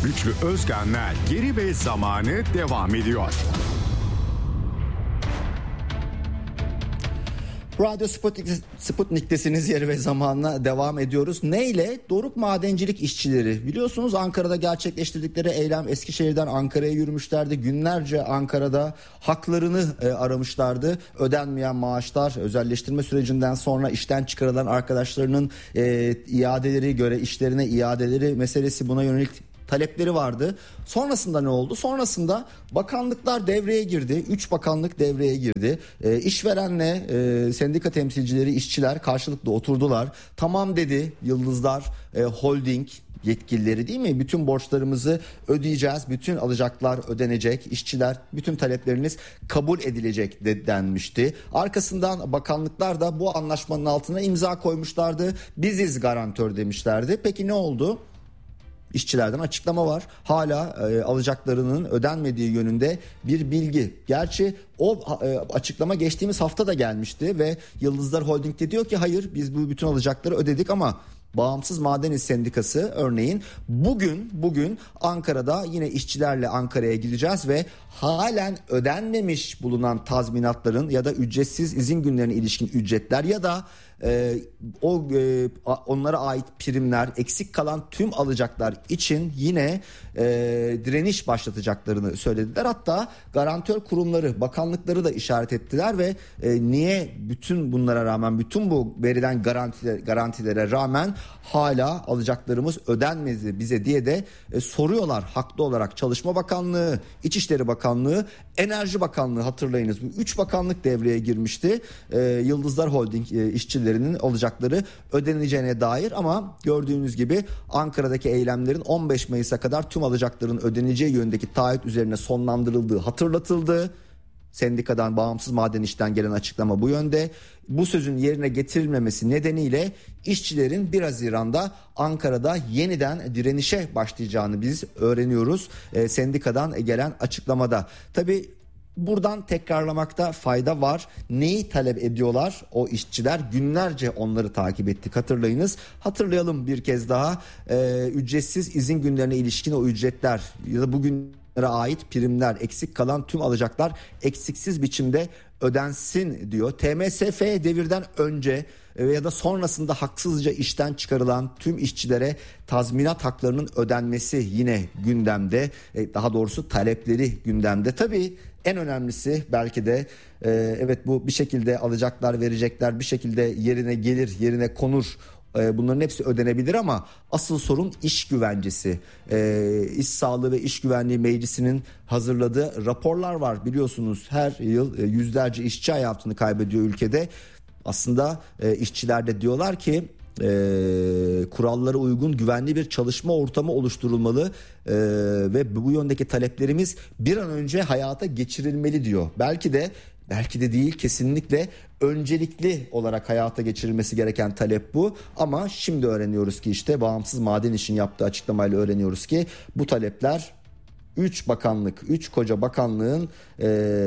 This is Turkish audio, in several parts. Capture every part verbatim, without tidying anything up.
Güçlü Özkan'la Geri ve Zamanı devam ediyor. Radyo Sputnik, Sputnik'tesiniz, Yeri ve Zaman'la devam ediyoruz. Neyle? Doruk Madencilik işçileri. Biliyorsunuz Ankara'da gerçekleştirdikleri eylem, Eskişehir'den Ankara'ya yürümüşlerdi. Günlerce Ankara'da haklarını e, aramışlardı. Ödenmeyen maaşlar, özelleştirme sürecinden sonra işten çıkarılan arkadaşlarının e, iadeleri, göre işlerine iadeleri meselesi, buna yönelik talepleri vardı. Sonrasında ne oldu? Sonrasında bakanlıklar devreye girdi. Üç bakanlık devreye girdi. E, işverenle e, sendika temsilcileri, işçiler karşılıklı oturdular. Tamam dedi Yıldızlar e, Holding yetkilileri, değil mi? Bütün borçlarımızı ödeyeceğiz. Bütün alacaklar ödenecek. İşçiler, bütün talepleriniz kabul edilecek de, denmişti. Arkasından bakanlıklar da bu anlaşmanın altına imza koymuşlardı. Biziz garantör demişlerdi. Peki ne oldu? İşçilerden açıklama var. Hala e, alacaklarının ödenmediği yönünde bir bilgi. Gerçi o e, açıklama geçtiğimiz hafta da gelmişti ve Yıldızlar Holding de diyor ki hayır, biz bu bütün alacakları ödedik, ama Bağımsız Maden İş Sendikası örneğin bugün bugün Ankara'da yine işçilerle Ankara'ya gideceğiz ve halen ödenmemiş bulunan tazminatların ya da ücretsiz izin günlerine ilişkin ücretler ya da e, o e, onlara ait primler, eksik kalan tüm alacaklar için yine e, direniş başlatacaklarını söylediler. Hatta garantör kurumları, bakanlıkları da işaret ettiler ve e, niye bütün bunlara rağmen, bütün bu verilen garantiler, garantilere rağmen hala alacaklarımız ödenmedi bize diye de e, soruyorlar haklı olarak. Çalışma Bakanlığı, İçişleri Bakanlığı, Enerji Bakanlığı, hatırlayınız bu üç bakanlık devreye girmişti. E, Yıldızlar Holding e, işçilerinin alacakları ödeneceğine dair, ama gördüğünüz gibi Ankara'daki eylemlerin on beş Mayıs'a kadar tüm alacakların ödeneceği yönündeki taahhüt üzerine sonlandırıldığı hatırlatıldı. Sendikadan, Bağımsız Maden İş'ten gelen açıklama bu yönde. Bu sözün yerine getirilmemesi nedeniyle işçilerin bir Haziran'da Ankara'da yeniden direnişe başlayacağını biz öğreniyoruz. E, sendikadan gelen açıklamada. Tabii buradan tekrarlamakta fayda var. Neyi talep ediyorlar o işçiler? Günlerce onları takip ettik, hatırlayınız. Hatırlayalım bir kez daha. E, ücretsiz izin günlerine ilişkin o ücretler ya da bugün ait primler, eksik kalan tüm alacaklar eksiksiz biçimde ödensin diyor. T M S F devirden önce ya da sonrasında haksızca işten çıkarılan tüm işçilere tazminat haklarının ödenmesi yine gündemde. Daha doğrusu talepleri gündemde. Tabii en önemlisi belki de e, evet bu bir şekilde alacaklar, verecekler, bir şekilde yerine gelir, yerine konur. Bunların hepsi ödenebilir, ama asıl sorun iş güvencesi. Ee, İş Sağlığı ve İş Güvenliği Meclisi'nin hazırladığı raporlar var. Biliyorsunuz her yıl yüzlerce işçi hayatını kaybediyor ülkede. Aslında e, işçiler de diyorlar ki e, kurallara uygun güvenli bir çalışma ortamı oluşturulmalı e, ve bu yöndeki taleplerimiz bir an önce hayata geçirilmeli diyor. Belki de Belki de değil, kesinlikle öncelikli olarak hayata geçirilmesi gereken talep bu. Ama şimdi öğreniyoruz ki işte Bağımsız Maden İş'in yaptığı açıklamayla öğreniyoruz ki bu talepler üç bakanlık, üç koca bakanlığın e,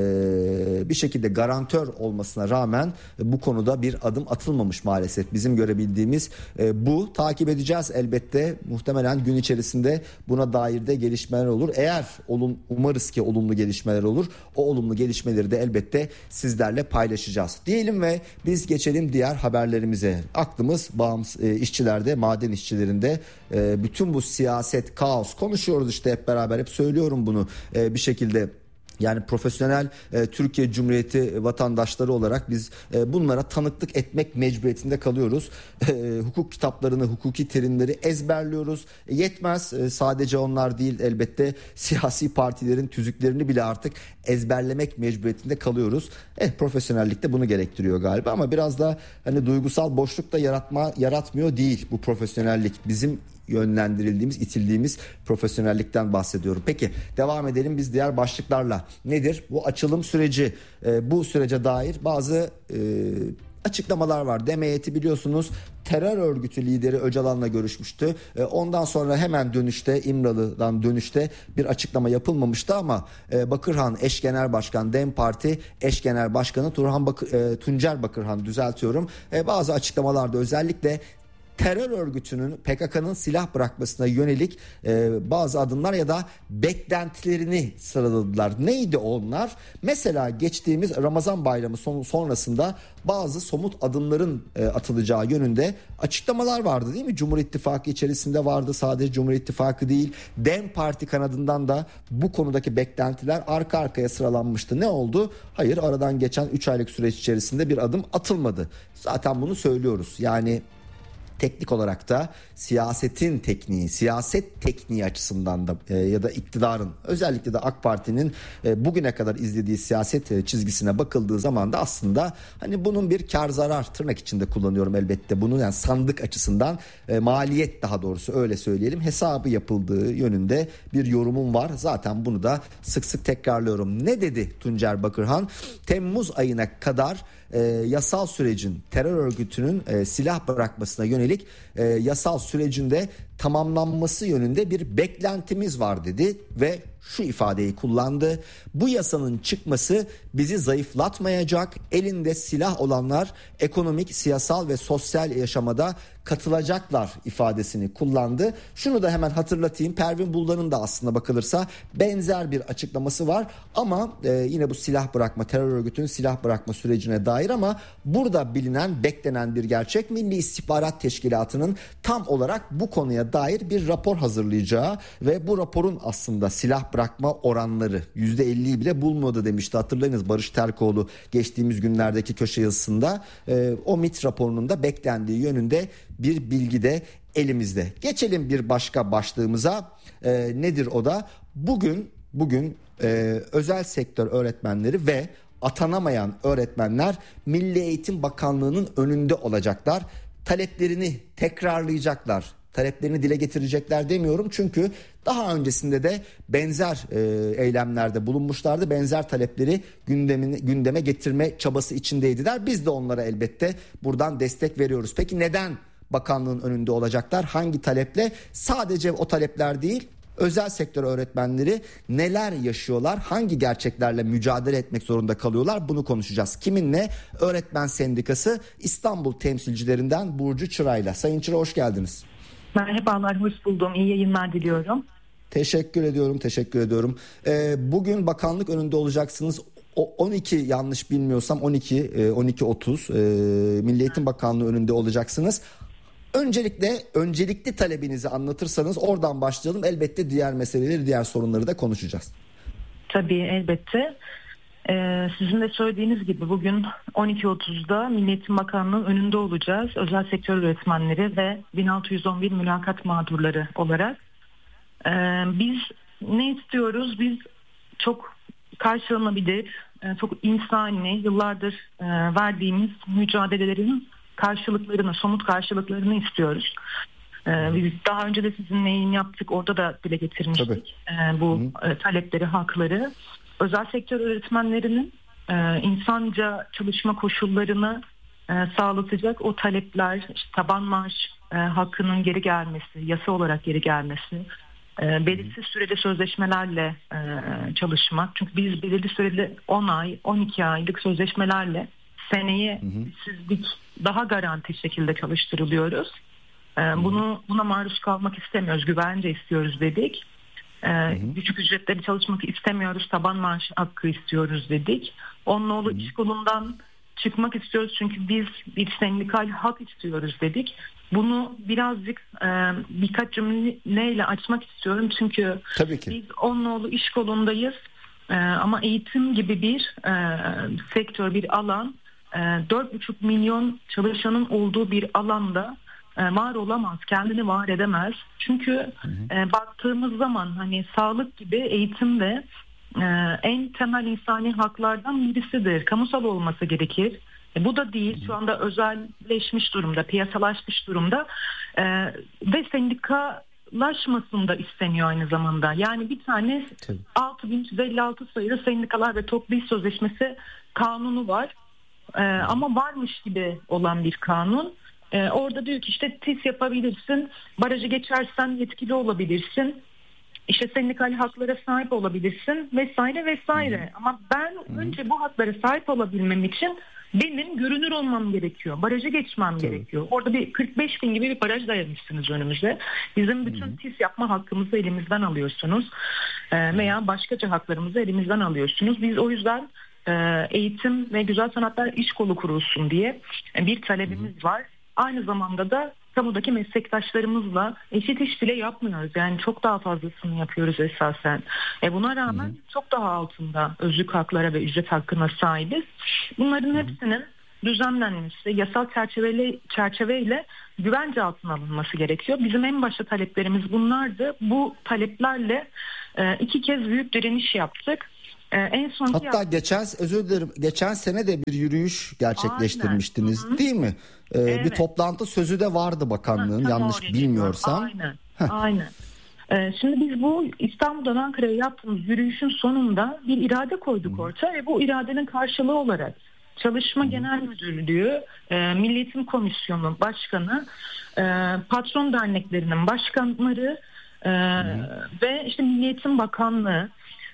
bir şekilde garantör olmasına rağmen bu konuda bir adım atılmamış maalesef. Bizim görebildiğimiz e, bu. Takip edeceğiz elbette. Muhtemelen gün içerisinde buna dair de gelişmeler olur. Eğer olum, umarız ki olumlu gelişmeler olur. O olumlu gelişmeleri de elbette sizlerle paylaşacağız. Diyelim ve biz geçelim diğer haberlerimize. Aklımız bağımsız e, işçilerde, maden işçilerinde. E, bütün bu siyaset, kaos konuşuyoruz işte hep beraber, hep söylüyoruz. Biliyorum bunu e, bir şekilde, yani profesyonel e, Türkiye Cumhuriyeti vatandaşları olarak biz e, bunlara tanıklık etmek mecburiyetinde kalıyoruz. E, hukuk kitaplarını, hukuki terimleri ezberliyoruz. E, yetmez e, sadece onlar değil, elbette siyasi partilerin tüzüklerini bile artık ezberlemek mecburiyetinde kalıyoruz. Eh, profesyonellik de bunu gerektiriyor galiba, ama biraz da hani duygusal boşluk da yaratma yaratmıyor değil bu profesyonellik. Bizim yönlendirildiğimiz, itildiğimiz profesyonellikten bahsediyorum. Peki devam edelim biz diğer başlıklarla. Nedir? Bu açılım süreci, e, bu sürece dair bazı e, açıklamalar var. DEM heyeti biliyorsunuz terör örgütü lideri Öcalan'la görüşmüştü. E, ondan sonra hemen dönüşte, İmralı'dan dönüşte bir açıklama yapılmamıştı, ama e, Bakırhan eş genel başkan, DEM Parti eş genel başkanı Turhan Bakır, e, Tuncer Bakırhan düzeltiyorum. E, bazı açıklamalarda özellikle terör örgütünün P K K'nın silah bırakmasına yönelik e, bazı adımlar ya da beklentilerini sıraladılar. Neydi onlar? Mesela geçtiğimiz Ramazan bayramı son, sonrasında bazı somut adımların e, atılacağı yönünde açıklamalar vardı değil mi? Cumhur İttifakı içerisinde vardı, sadece Cumhur İttifakı değil. DEM Parti kanadından da bu konudaki beklentiler arka arkaya sıralanmıştı. Ne oldu? Hayır, aradan geçen üç aylık süreç içerisinde bir adım atılmadı. Zaten bunu söylüyoruz. Yani teknik olarak da siyasetin tekniği, siyaset tekniği açısından da e, ya da iktidarın, özellikle de AK Parti'nin e, bugüne kadar izlediği siyaset e, çizgisine bakıldığı zaman da aslında hani bunun bir kar zarar, tırnak içinde kullanıyorum elbette bunu, yani sandık açısından e, maliyet, daha doğrusu öyle söyleyelim, hesabı yapıldığı yönünde bir yorumum var. Zaten bunu da sık sık tekrarlıyorum. Ne dedi Tuncer Bakırhan? Temmuz ayına kadar E, yasal sürecin, terör örgütünün e, silah bırakmasına yönelik e, yasal sürecinde tamamlanması yönünde bir beklentimiz var dedi ve şu ifadeyi kullandı: bu yasanın çıkması bizi zayıflatmayacak, elinde silah olanlar ekonomik, siyasal ve sosyal yaşamada katılacaklar ifadesini kullandı. Şunu da hemen hatırlatayım, Pervin Buldan'ın da aslında bakılırsa benzer bir açıklaması var ama e, yine bu silah bırakma, terör örgütünün silah bırakma sürecine dair, ama burada bilinen, beklenen bir gerçek, Milli İstihbarat Teşkilatı'nın tam olarak bu konuya dair bir rapor hazırlayacağı ve bu raporun aslında silah bırakma oranları yüzde elliyi bile bulmadı demişti, hatırlayınız Barış Terkoğlu geçtiğimiz günlerdeki köşe yazısında. E, o MİT raporunun da beklendiği yönünde bir bilgi de elimizde. Geçelim bir başka başlığımıza. E, nedir o da? Bugün bugün e, özel sektör öğretmenleri ve atanamayan öğretmenler Milli Eğitim Bakanlığı'nın önünde olacaklar. Taleplerini tekrarlayacaklar. Taleplerini dile getirecekler demiyorum, çünkü daha öncesinde de benzer e, eylemlerde bulunmuşlardı. Benzer talepleri gündemine, gündeme getirme çabası içindeydiler. Biz de onlara elbette buradan destek veriyoruz. Peki neden bakanlığın önünde olacaklar? Hangi taleple? Sadece o talepler değil, özel sektör öğretmenleri neler yaşıyorlar? Hangi gerçeklerle mücadele etmek zorunda kalıyorlar? Bunu konuşacağız. Kiminle? Öğretmen Sendikası İstanbul temsilcilerinden Burcu Çıray'la. Sayın Çıray, hoş geldiniz. Merhabalar, hoş buldum. İyi yayınlar diliyorum. Teşekkür ediyorum, teşekkür ediyorum. Ee, bugün bakanlık önünde olacaksınız. O on iki, yanlış bilmiyorsam on iki on iki otuz e, Milli Eğitim Bakanlığı önünde olacaksınız. Öncelikle öncelikli talebinizi anlatırsanız oradan başlayalım. Elbette diğer meseleleri, diğer sorunları da konuşacağız. Tabii, elbette. Ee, sizin de söylediğiniz gibi bugün on iki otuzda Milli Eğitim Bakanlığı'nın önünde olacağız. Özel sektör öğretmenleri ve bin altı yüz on bir mülakat mağdurları olarak. Ee, biz ne istiyoruz? Biz çok karşılanabilir, çok insani, yıllardır e, verdiğimiz mücadelelerin karşılıklarını, somut karşılıklarını istiyoruz. Ee, biz daha önce de sizinle yayın yaptık, orada da dile getirmiştik e, bu e, talepleri, hakları. Özel sektör öğretmenlerinin e, insanca çalışma koşullarını e, sağlatacak o talepler, işte taban maaş e, hakkının geri gelmesi, yasa olarak geri gelmesi, e, belirsiz süreli sözleşmelerle e, çalışmak. Çünkü biz belirli süreli on ay, on iki aylık sözleşmelerle seneye işsizlik daha garanti şekilde çalıştırılıyoruz. Ee, bunu buna maruz kalmak istemiyoruz, güvence istiyoruz dedik. Ee, düşük ücretleri çalışmak istemiyoruz, taban maaş hakkı istiyoruz dedik. Onunla iş kolundan çıkmak istiyoruz çünkü biz bir sendikal hak istiyoruz dedik. Bunu birazcık e, birkaç cümleyle açmak istiyorum çünkü biz onunla iş kolundayız e, ama eğitim gibi bir e, sektör, bir alan, dört buçuk milyon çalışanın olduğu bir alanda var olamaz, kendini var edemez. Çünkü hı hı. baktığımız zaman hani sağlık gibi eğitim de en temel insani haklardan birisidir. Kamusal olması gerekir. Bu da değil, şu anda özelleşmiş durumda, piyasalaşmış durumda ve sendikalaşmasını da isteniyor aynı zamanda. Yani bir tane altı bin üç yüz elli altı sayılı Sendikalar ve Toplu İş Sözleşmesi kanunu var. Ee, ama varmış gibi olan bir kanun. Ee, orada diyor ki işte T İ S yapabilirsin, barajı geçersen yetkili olabilirsin, işte sendikal haklara sahip olabilirsin vesaire vesaire. Ama ben önce bu haklara sahip olabilmem için benim görünür olmam gerekiyor. Barajı geçmem Tabii. gerekiyor. Orada bir kırk beş bin gibi bir baraj dayamışsınız önümüze. Bizim bütün Hı-hı. TİS yapma hakkımızı elimizden alıyorsunuz. Ee, veya başkaca haklarımızı elimizden alıyorsunuz. Biz o yüzden e, eğitim ve güzel sanatlar iş kolu kurulsun diye bir talebimiz Hı-hı. var. Aynı zamanda da kamudaki meslektaşlarımızla eşit iş bile yapmıyoruz. Yani çok daha fazlasını yapıyoruz esasen. E buna rağmen Hı-hı. çok daha altında özlük haklara ve ücret hakkına sahibiz. Bunların Hı-hı. hepsinin düzenlenmesi, yasal çerçeveyle, çerçeveyle güvence altına alınması gerekiyor. Bizim en başta taleplerimiz bunlardı. Bu taleplerle e, iki kez büyük direniş yaptık. Ee, en son Hatta yaptık. geçen özür dilerim geçen sene de bir yürüyüş gerçekleştirmiştiniz Aynen. değil mi? Ee, evet. Bir toplantı sözü de vardı bakanlığın ha, yanlış bilmiyorsam. Aynen. Aynen. Ee, şimdi biz bu İstanbul'dan Ankara'ya yaptığımız yürüyüşün sonunda bir irade koyduk Hı. ortaya ve bu iradenin karşılığı olarak Çalışma Hı. Genel Müdürlüğü, e, Milli Eğitim Komisyonu Başkanı, e, patron derneklerinin başkanları e, ve işte Milli Eğitim Bakanlığı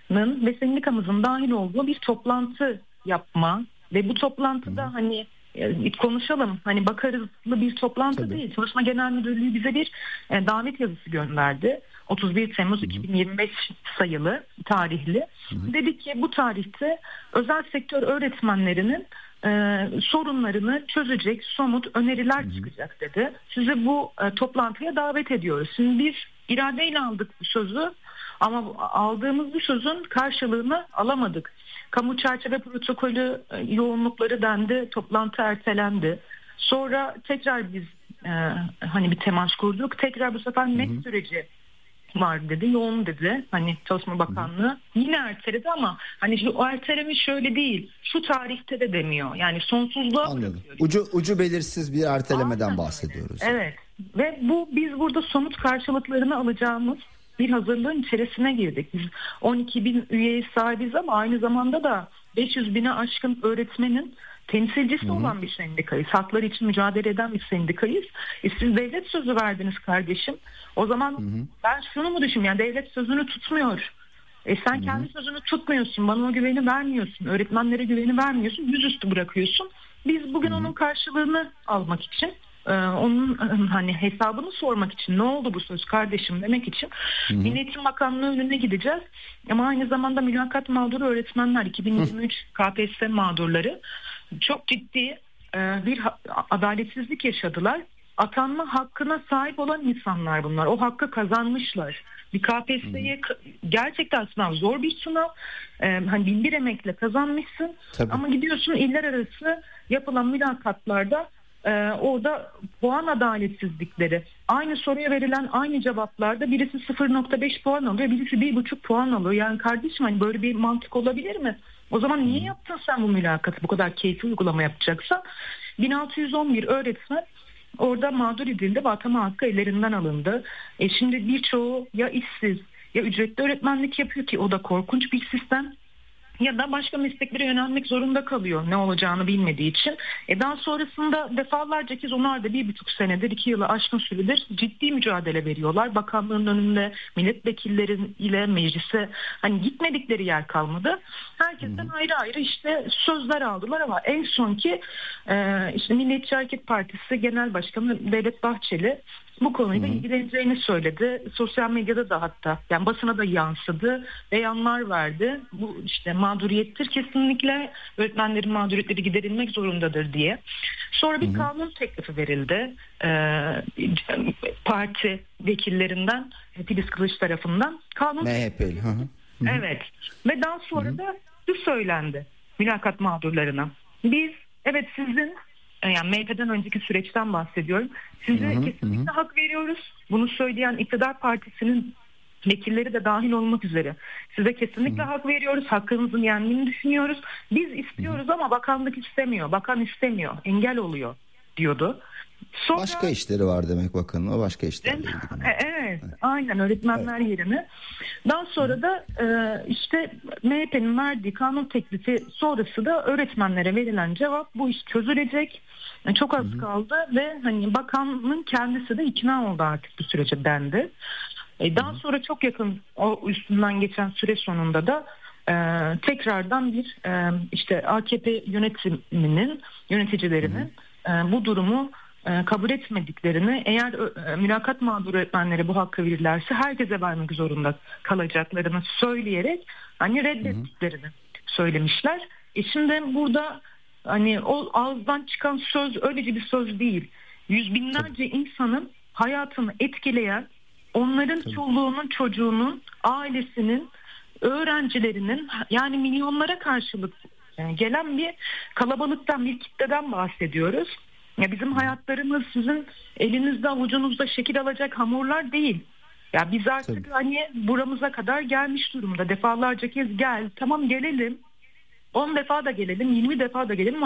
ve sendikamızın dahil olduğu bir toplantı yapma ve bu toplantıda Hı. hani e, konuşalım hani bakarızlı bir toplantı Tabii. değil. Çalışma Genel Müdürlüğü bize bir e, davet yazısı gönderdi. otuz bir Temmuz Hı. iki bin yirmi beş sayılı tarihli. Hı. Dedi ki bu tarihte özel sektör öğretmenlerinin e, sorunlarını çözecek somut öneriler Hı. çıkacak dedi. Sizi bu e, toplantıya davet ediyoruz. Şimdi bir iradeyle aldık bu sözü. Ama aldığımız bu sözün karşılığını alamadık. Kamu çerçeve protokolü yoğunlukları dendi, toplantı ertelendi. Sonra tekrar biz e, hani bir temas kurduk. Tekrar bu sefer net Hı-hı. süreci var dedi, yoğun dedi. Hani Çalışma Bakanlığı Hı-hı. yine erteledi ama hani o erteleme şöyle değil. Şu tarihte de demiyor. Yani sonsuzluğa Anladım. Ucu ucu belirsiz bir ertelemeden Aynen. bahsediyoruz. Evet. Ve bu biz burada somut karşılıklarını alacağımız bir hazırlığın içerisine girdik. Biz on iki bin üyeye sahibiz ama aynı zamanda da beş yüz bine aşkın öğretmenin temsilcisi Hı-hı. olan bir sendikayız. Hakları için mücadele eden bir sendikayız. E siz devlet sözü verdiniz kardeşim. O zaman Hı-hı. ben şunu mu düşünüyorum? Yani devlet sözünü tutmuyor. E sen Hı-hı. kendi sözünü tutmuyorsun. Bana o güveni vermiyorsun. Öğretmenlere güveni vermiyorsun. Yüzüstü bırakıyorsun. Biz bugün Hı-hı. onun karşılığını almak için Ee, onun hani hesabını sormak için ne oldu bu söz kardeşim demek için Milli Eğitim Bakanlığı önüne gideceğiz ama aynı zamanda mülakat mağduru öğretmenler iki bin yirmi üç Hı. K P S S mağdurları çok ciddi e, bir ha- adaletsizlik yaşadılar. Atanma hakkına sahip olan insanlar bunlar. O hakkı kazanmışlar. Bir K P S S'ye Hı. gerçekten sınav zor bir sınav. Ee, hani bin bir emekle kazanmışsın Tabii. ama gidiyorsun iller arası yapılan mülakatlarda Ee, orada puan adaletsizlikleri, aynı soruya verilen aynı cevaplarda birisi sıfır nokta beş puan alıyor, birisi bir buçuk puan alıyor. Yani kardeşim hani böyle bir mantık olabilir mi? O zaman niye yaptın sen bu mülakatı bu kadar keyifli uygulama yapacaksan? bin altı yüz on bir öğretmen orada mağdur edildi ve atama hakkı ellerinden alındı. E şimdi birçoğu ya işsiz ya ücretli öğretmenlik yapıyor ki o da korkunç bir sistem. Ya da başka mesleklere yönelmek zorunda kalıyor ne olacağını bilmediği için. E daha sonrasında defalarca kez onlar da bir buçuk senedir, iki yılı aşkın süredir ciddi mücadele veriyorlar. Bakanlığın önünde milletvekillerin ile meclise hani gitmedikleri yer kalmadı. Herkesten hmm. ayrı ayrı işte sözler aldılar ama en son ki e, işte Milliyetçi Hareket Partisi Genel Başkanı Devlet Bahçeli bu konuyla hmm. ilgileneceğini söyledi. Sosyal medyada da hatta yani basına da yansıdı. Beyanlar verdi. Bu işte mağduriyettir kesinlikle. Öğretmenlerin mağduriyetleri giderilmek zorundadır diye. Sonra bir hmm. kanun teklifi verildi. Ee, parti vekillerinden Filiz Kılıç tarafından. Kanun M H P'li. Evet. Ve daha sonra hmm. da şu söylendi mülakat mağdurlarına. Biz evet sizin yani M H P'den önceki süreçten bahsediyorum. Size hı hı, kesinlikle hı. hak veriyoruz. Bunu söyleyen iktidar partisinin vekilleri de dahil olmak üzere. Size kesinlikle hı. hak veriyoruz. Hakkınızın yendiğini düşünüyoruz. Biz istiyoruz hı. ama bakanlık istemiyor. Bakan istemiyor. Engel oluyor diyordu. Sonra, başka işleri var demek bakanın. O başka işlerle ilgili. Evet, evet. Aynen öğretmenler evet. yerine. Daha sonra da e, işte M H P'nin verdiği kanun teklifi sonrası da öğretmenlere verilen cevap bu iş çözülecek. Yani çok az Hı-hı. kaldı ve hani bakanın kendisi de ikna oldu artık bu sürece dendi. E, daha Hı-hı. sonra çok yakın o üstünden geçen süre sonunda da e, tekrardan bir e, işte A K P yönetiminin yöneticilerinin e, bu durumu e, kabul etmediklerini, eğer e, mülakat mağdur öğretmenlere bu hakkı verirlerse herkese vermek zorunda kalacaklarını söyleyerek hani reddettiklerini söylemişler. E şimdi burada hani o ağızdan çıkan söz öylece bir söz değil. Yüz binlerce insanın hayatını etkileyen, onların Tabii. çoluğunun, çocuğunun, ailesinin, öğrencilerinin, yani milyonlara karşılık yani gelen bir kalabalıktan, bir kitleden bahsediyoruz. Ya bizim hayatlarımız sizin elinizde avucunuzda şekil alacak hamurlar değil. Ya biz artık Tabii. hani buramıza kadar gelmiş durumda. Defalarca kez gel, tamam gelelim. on defa da gelelim, yirmi defa da gelelim.